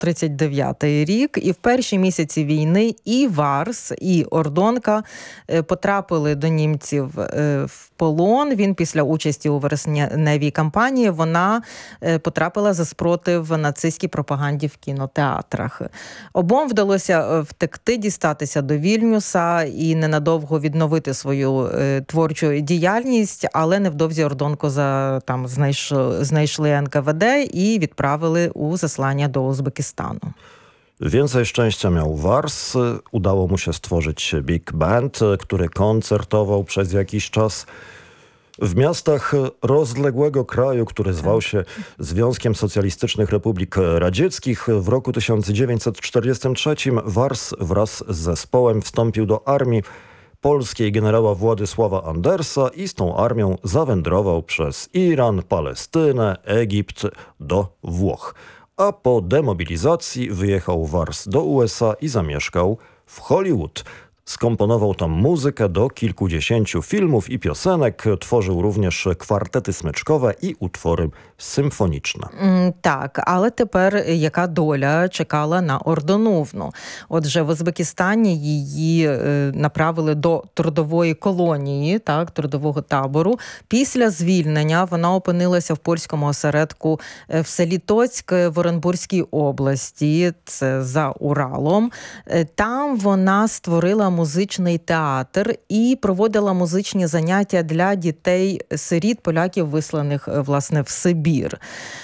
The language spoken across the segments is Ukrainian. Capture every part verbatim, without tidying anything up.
тридцять дев'ятий рік, і в перші місяці війни і Варс, і Ордонка потрапили до німців в полон. Він після участі у вересневій кампанії, вона потрапила за спротив нацистській пропаганді в кінотеатрах. Обом вдалося втекти, дістатися до Вільнюса і ненадовго відновити свою творчу діяльність, але невдовзі Ордонко за, там, знайшли, знайшли ен ка ве де і відправили у zaslania do Uzbekistanu. Więcej szczęścia miał Wars. Udało mu się stworzyć big band, który koncertował przez jakiś czas w miastach rozległego kraju, który zwał się Związkiem Socjalistycznych Republik Radzieckich. W roku tysiąc dziewięćset czterdziestym trzecim Wars wraz z zespołem wstąpił do armii polskiej generała Władysława Andersa i z tą armią zawędrował przez Iran, Palestynę, Egipt do Włoch. A po demobilizacji wyjechał Wars do u es a i zamieszkał w Hollywood. Skomponował tam muzykę do kilkudziesięciu filmów i piosenek, tworzył również kwartety smyczkowe і utwory симфонічне. Так, але тепер яка доля чекала на Ордоновну? Отже, в Узбекистані її направили до трудової колонії, так, трудового табору. Після звільнення вона опинилася в польському осередку в селі Тоцьк в Оренбурзькій області, це за Уралом. Там вона створила музичний театр і проводила музичні заняття для дітей-сиріт, поляків, висланих, власне, в Сибір.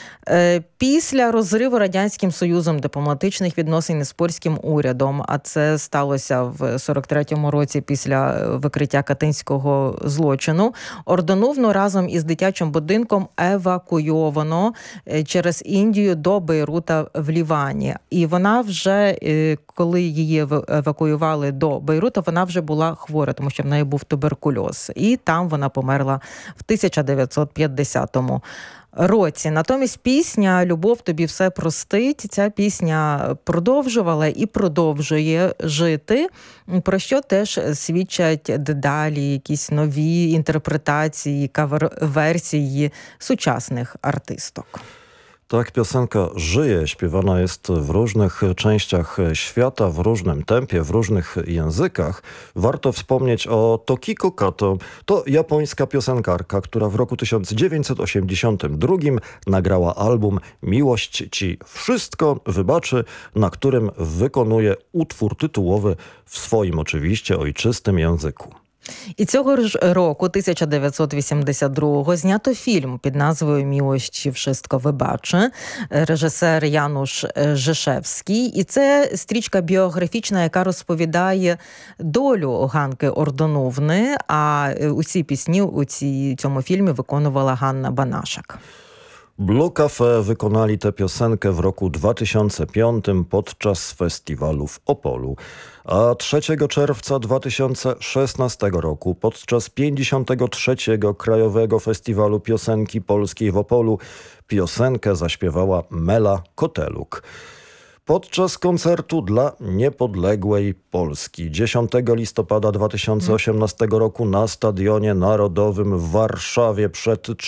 Після розриву Радянським Союзом дипломатичних відносин з польським урядом, а це сталося в сорок третьому році після викриття катинського злочину, Ордоновну разом із дитячим будинком евакуйовано через Індію до Бейрута в Лівані. І вона вже, коли її евакуювали до Бейрута, вона вже була хвора, тому що в неї був туберкульоз. І там вона померла в тисяча дев'ятсот п'ятдесятому році. Натомість пісня «Любов тобі все простить», ця пісня продовжувала і продовжує жити, про що теж свідчать дедалі якісь нові інтерпретації, кавер-версії сучасних артисток. Tak, piosenka żyje, śpiewana jest w różnych częściach świata, w różnym tempie, w różnych językach. Warto wspomnieć o Tokiko Kato. To japońska piosenkarka, która w roku tysiąc dziewięćset osiemdziesiątym drugim nagrała album Miłość ci wszystko wybaczy, na którym wykonuje utwór tytułowy w swoim oczywiście ojczystym języku. І цього ж року, тисяча дев'ятсот вісімдесят другого, знято фільм під назвою «Мілощі вшистко вибаче», режисер Януш Жишевський. І це стрічка біографічна, яка розповідає долю Ганки Ордоновни, а усі пісні у ці, цьому фільмі виконувала Ганна Банашак. Blue Cafe wykonali tę piosenkę w roku dwa tysiące piątym podczas festiwalu w Opolu, a trzeciego czerwca dwa tysiące szesnastego roku podczas pięćdziesiątego trzeciego Krajowego Festiwalu Piosenki Polskiej w Opolu piosenkę zaśpiewała Mela Koteluk. Podczas koncertu dla niepodległej Polski dziesiątego listopada dwa tysiące osiemnastego roku na Stadionie Narodowym w Warszawie przed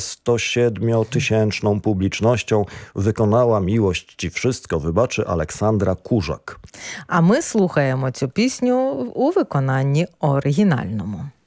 trzydziestosiedmiotysięczną publicznością wykonała «Miłość ci wszystko wybaczy» Олександра Кужак. А ми слухаємо цю пісню у виконанні оригінальному.